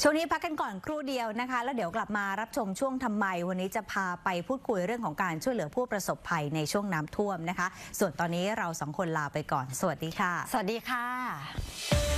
ช่วงนี้พักกันก่อนครู่เดียวนะคะแล้วเดี๋ยวกลับมารับชมช่วงทำไมวันนี้จะพาไปพูดคุยเรื่องของการช่วยเหลือผู้ประสบภัยในช่วงน้ำท่วมนะคะส่วนตอนนี้เราสองคนลาไปก่อนสวัสดีค่ะสวัสดีค่ะ